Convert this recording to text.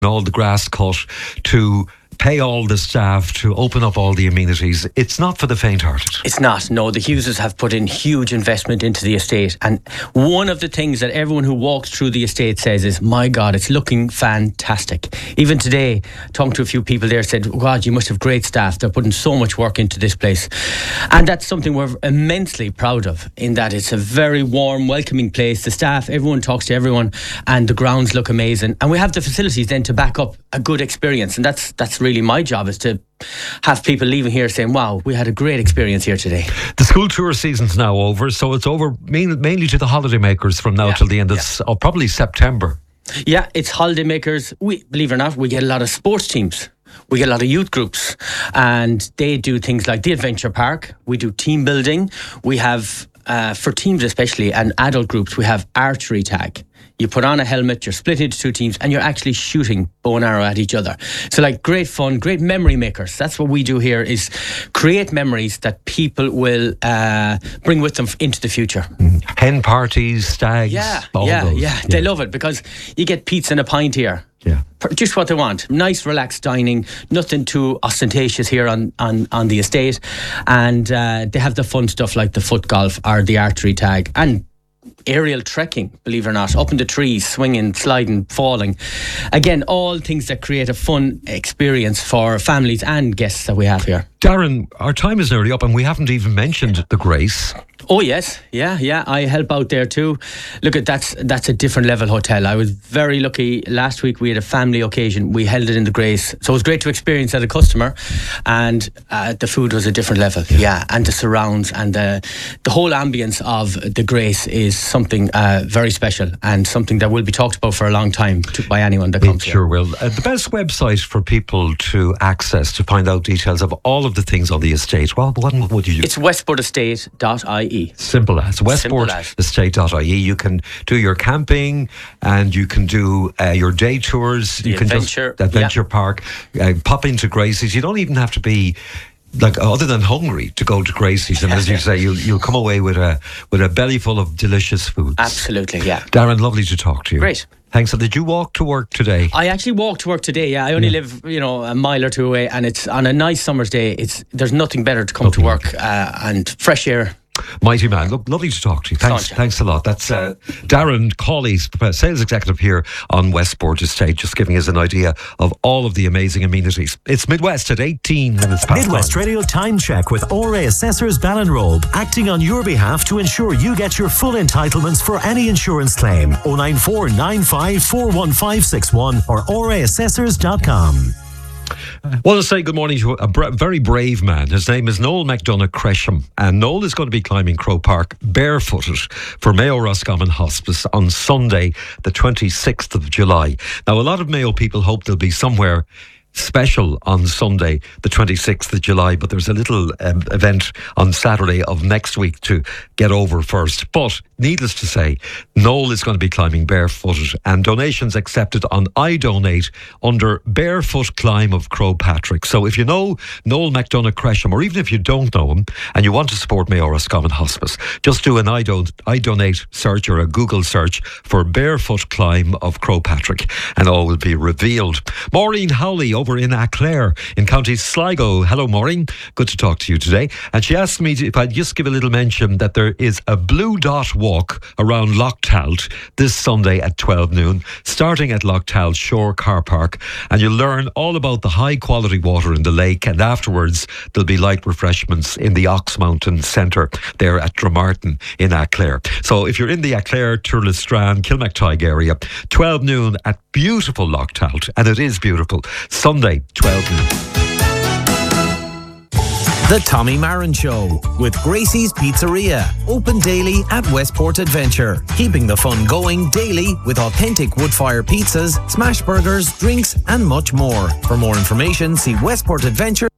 all the grass cut, to pay all the staff, to open up all the amenities. It's not for the faint-hearted. It's not. No, the Hugheses have put in huge investment into the estate, and one of the things that everyone who walks through the estate says is, my God, it's looking fantastic. Even today, talking to a few people there, said, God, you must have great staff. They're putting so much work into this place. And that's something we're immensely proud of, in that it's a very warm, welcoming place. The staff, everyone talks to everyone, and the grounds look amazing. And we have the facilities then to back up a good experience, and that's really my job, is to have people leaving here saying, wow, we had a great experience here today. The school tour season's now over, so it's over mainly to the holidaymakers from now till the end of probably September. Yeah, it's holidaymakers. We, believe it or not, we get a lot of sports teams. We get a lot of youth groups, and they do things like the Adventure Park. We do team building. We have, for teams especially, and adult groups, we have archery tag. You put on a helmet, you're split into two teams, and you're actually shooting bow and arrow at each other. So like, great fun, great memory makers. That's what we do here, is create memories that people will bring with them into the future. Hen parties, stags, all those. Yeah. They love it, because you get pizza and a pint here. Yeah. Just what they want. Nice, relaxed dining. Nothing too ostentatious here on the estate. And they have the fun stuff like the foot golf or the archery tag, and aerial trekking, believe it or not, up in the trees, swinging, sliding, falling. Again, all things that create a fun experience for families and guests that we have here. Darren, our time is nearly up, and we haven't even mentioned the Grace. Oh yes, yeah. I help out there too. Look, that's a different level hotel. I was very lucky. Last week we had a family occasion. We held it in the Grace, so it was great to experience as a customer. And the food was a different level. Yeah, and the surrounds and the whole ambience of the Grace is something very special, and something that will be talked about for a long time by anyone that comes here. Sure will. The best website for people to access to find out details of all of the things on the estate, well, what would you use? It's westportestate.ie. Simple as westportestate.ie. You can do your camping, and you can do your day tours. The you can Adventure Park. Pop into Gracie's. You don't even have to be other than hungry to go to Gracie's, and as you say, you'll come away with a belly full of delicious foods. Absolutely, yeah. Darren, lovely to talk to you. Great. Thanks. So did you walk to work today? I actually walked to work today, yeah. I only live, a mile or two away, and it's on a nice summer's day. There's nothing better to come to work and fresh air. Mighty man. Look, lovely to talk to you. Thanks a lot. That's Darren Cawley, sales executive here on Westport Estate, just giving us an idea of all of the amazing amenities. It's Midwest at 18 minutes past Midwest 1. Radio Time Check with ORA Assessors Ballinrobe, acting on your behalf to ensure you get your full entitlements for any insurance claim. 094 95 41561 or oraassessors.com. I want to say good morning to a very brave man. His name is Noel McDonough Cresham, and Noel is going to be climbing Croke Park barefooted for Mayo Roscommon Hospice on Sunday, the 26th of July. Now, a lot of Mayo people hope they'll be somewhere special on Sunday, the 26th of July, but there's a little event on Saturday of next week to get over first. But needless to say, Noel is going to be climbing barefooted, and donations accepted on iDonate under Barefoot Climb of Croagh Patrick. So if you know Noel McDonough Cresham, or even if you don't know him and you want to support Mayo Roscommon Hospice, just do an iDonate search or a Google search for Barefoot Climb of Croagh Patrick, and all will be revealed. Maureen Howley over in Aclair in County Sligo. Hello, Maureen. Good to talk to you today. And she asked me if I'd just give a little mention that there is a Blue Dot walk around Lochtalt this Sunday at 12 noon, starting at Lochtalt Shore Car Park. And you'll learn all about the high quality water in the lake. And afterwards, there'll be light refreshments in the Ox Mountain Centre there at Dromartin in Aclair. So if you're in the Aclair, Turlestrane, Kilmactygue area, 12 noon at beautiful Lochtalt. And it is beautiful. Sunday, 12 noon. The Tommy Marin Show with Gracie's Pizzeria. Open daily at Westport Adventure. Keeping the fun going daily with authentic wood-fire pizzas, smash burgers, drinks and much more. For more information, see Westport Adventure.